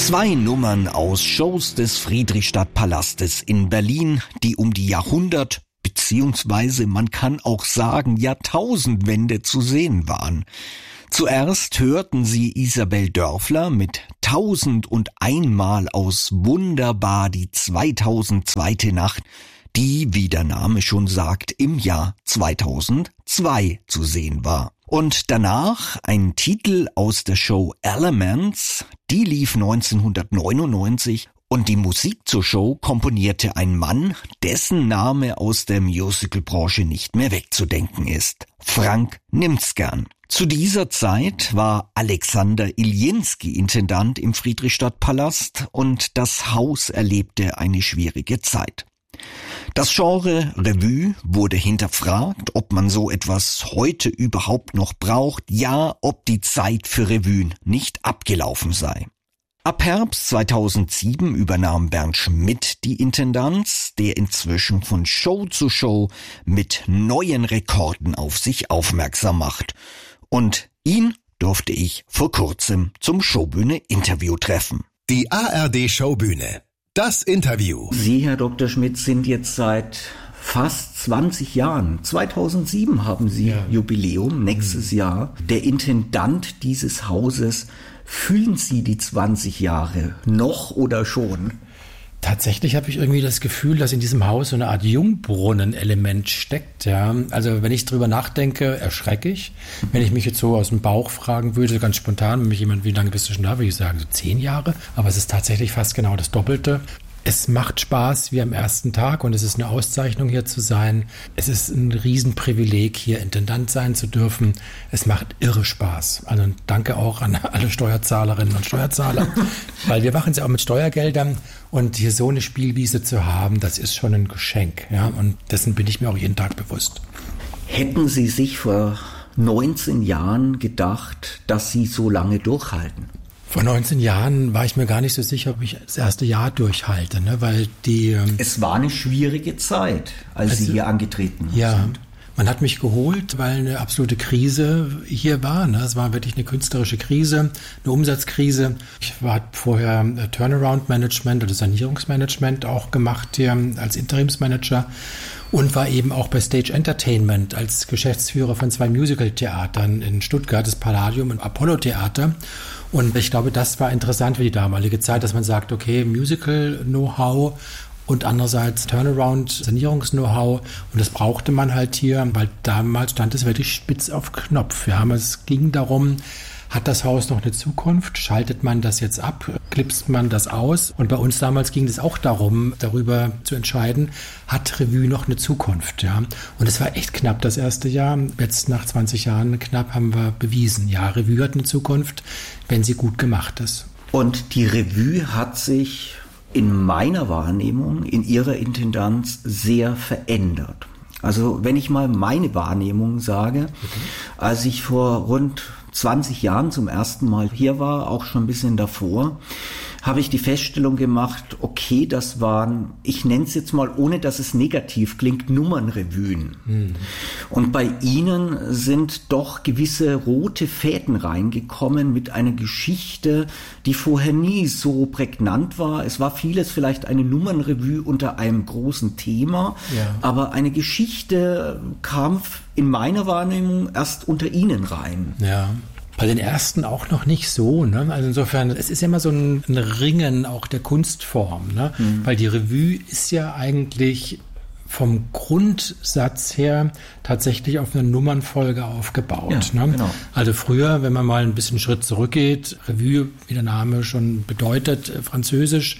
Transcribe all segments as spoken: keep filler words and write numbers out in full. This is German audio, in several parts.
Zwei Nummern aus Shows des Friedrichstadtpalastes in Berlin, die um die Jahrhundert- beziehungsweise man kann auch sagen Jahrtausendwende zu sehen waren. Zuerst hörten Sie Isabel Dörfler mit Tausend und einmal aus Wunderbar die zweitausendzweite Nacht, die, wie der Name schon sagt, im Jahr zweitausendzwei zu sehen war. Und danach ein Titel aus der Show Elements, die lief neunzehnhundertneunundneunzig und die Musik zur Show komponierte ein Mann, dessen Name aus der Musicalbranche nicht mehr wegzudenken ist. Frank Nimzgern. Zu dieser Zeit war Alexander Iljinski Intendant im Friedrichstadtpalast und das Haus erlebte eine schwierige Zeit. Das Genre Revue wurde hinterfragt, ob man so etwas heute überhaupt noch braucht, ja, ob die Zeit für Revuen nicht abgelaufen sei. Ab Herbst zweitausendsieben übernahm Bernd Schmidt die Intendanz, der inzwischen von Show zu Show mit neuen Rekorden auf sich aufmerksam macht. Und ihn durfte ich vor kurzem zum Showbühne-Interview treffen. Die A R D-Showbühne. Das Interview. Sie, Herr Doktor Schmidt, sind jetzt seit fast zwanzig Jahren, zweitausendsieben haben Sie ja. Jubiläum, nächstes mhm. Jahr, der Intendant dieses Hauses. Fühlen Sie die zwanzig Jahre noch oder schon? Tatsächlich habe ich irgendwie das Gefühl, dass in diesem Haus so eine Art Jungbrunnen-Element steckt. Ja. Also wenn ich drüber nachdenke, erschrecke ich. Mhm. Wenn ich mich jetzt so aus dem Bauch fragen würde, ganz spontan, wenn mich jemand, wie lange bist du schon da, würde ich sagen, so zehn Jahre. Aber es ist tatsächlich fast genau das Doppelte. Es macht Spaß wie am ersten Tag und es ist eine Auszeichnung, hier zu sein. Es ist ein Riesenprivileg, hier Intendant sein zu dürfen. Es macht irre Spaß. Also danke auch an alle Steuerzahlerinnen und Steuerzahler, weil wir machen es ja auch mit Steuergeldern und hier so eine Spielwiese zu haben, das ist schon ein Geschenk. Ja? Und dessen bin ich mir auch jeden Tag bewusst. Hätten Sie sich vor neunzehn Jahren gedacht, dass Sie so lange durchhalten? Vor neunzehn Jahren war ich mir gar nicht so sicher, ob ich das erste Jahr durchhalte, ne? Weil die... Ähm, es war eine schwierige Zeit, als also, Sie hier angetreten ja, sind. Man hat mich geholt, weil eine absolute Krise hier war. Ne? Es war wirklich eine künstlerische Krise, eine Umsatzkrise. Ich war vorher Turnaround-Management oder Sanierungsmanagement auch gemacht hier als Interimsmanager und war eben auch bei Stage Entertainment als Geschäftsführer von zwei Musical-Theatern in Stuttgart, das Palladium und Apollo-Theater. Und ich glaube, das war interessant für die damalige Zeit, dass man sagt, okay, Musical-Know-how und andererseits Turnaround, Sanierungs-Know-how. Und das brauchte man halt hier, weil damals stand es wirklich spitz auf Knopf. Ja, es ging darum, hat das Haus noch eine Zukunft? Schaltet man das jetzt ab? Klipst man das aus? Und bei uns damals ging es auch darum, darüber zu entscheiden, hat Revue noch eine Zukunft? Ja? Und es war echt knapp das erste Jahr. Jetzt nach zwanzig Jahren knapp haben wir bewiesen, ja, Revue hat eine Zukunft, wenn sie gut gemacht ist. Und die Revue hat sich in meiner Wahrnehmung, in Ihrer Intendanz sehr verändert. Also wenn ich mal meine Wahrnehmung sage, okay. Als ich vor rund zwanzig Jahren zum ersten Mal hier war, auch schon ein bisschen davor, habe ich die Feststellung gemacht, okay, das waren, ich nenne es jetzt mal, ohne dass es negativ klingt, Nummernrevuen. Mhm. Und bei Ihnen sind doch gewisse rote Fäden reingekommen mit einer Geschichte, die vorher nie so prägnant war. Es war vieles vielleicht eine Nummernrevue unter einem großen Thema, ja. Aber eine Geschichte kam in meiner Wahrnehmung erst unter Ihnen rein. Ja. Bei den ersten auch noch nicht so, ne? Also insofern, es ist ja immer so ein, ein Ringen auch der Kunstform, ne? Mhm. Weil die Revue ist ja eigentlich vom Grundsatz her tatsächlich auf eine Nummernfolge aufgebaut. Ja, ne? Genau. Also früher, wenn man mal ein bisschen Schritt zurückgeht, Revue, wie der Name schon bedeutet, französisch,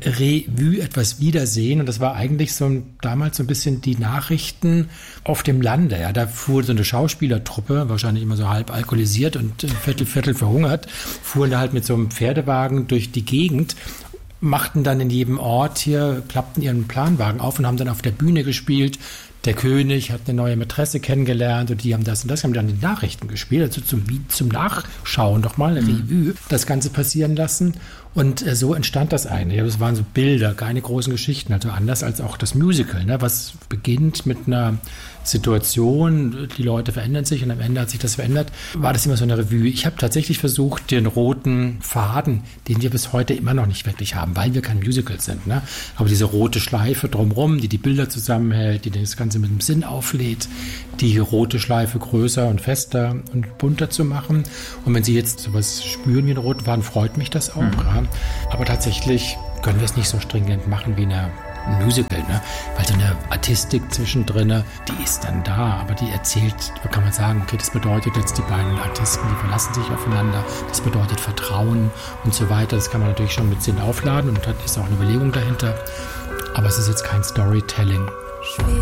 Revue, etwas wiedersehen. Und das war eigentlich so damals so ein bisschen die Nachrichten auf dem Lande. Ja, da fuhr so eine Schauspielertruppe, wahrscheinlich immer so halb alkoholisiert und viertel, viertel verhungert, fuhren da halt mit so einem Pferdewagen durch die Gegend, machten dann in jedem Ort hier, klappten ihren Planwagen auf und haben dann auf der Bühne gespielt. der König hat eine neue Mätresse kennengelernt und die haben das und das, haben dann die Nachrichten gespielt, also zum, zum Nachschauen doch mal eine mhm. Revue, das Ganze passieren lassen. Und äh, so entstand das eigentlich. Das waren so Bilder, keine großen Geschichten, also anders als auch das Musical, ne? Was beginnt mit einer Situation, die Leute verändern sich und am Ende hat sich das verändert, war das immer so eine Revue. Ich habe tatsächlich versucht, den roten Faden, den wir bis heute immer noch nicht wirklich haben, weil wir kein Musical sind, ne? Aber diese rote Schleife drumherum, die die Bilder zusammenhält, die das Ganze mit dem Sinn auflädt, die rote Schleife größer und fester und bunter zu machen. Und wenn Sie jetzt sowas spüren wie einen roten Faden, freut mich das auch. Mhm. Ja. Aber tatsächlich können wir es nicht so stringent machen wie eine Musical, ne? Weil so eine Artistik zwischendrin, die ist dann da, aber die erzählt, da kann man sagen, okay, das bedeutet jetzt, die beiden Artisten, die verlassen sich aufeinander, das bedeutet Vertrauen und so weiter. Das kann man natürlich schon mit Sinn aufladen und da ist auch eine Überlegung dahinter, aber es ist jetzt kein Storytelling.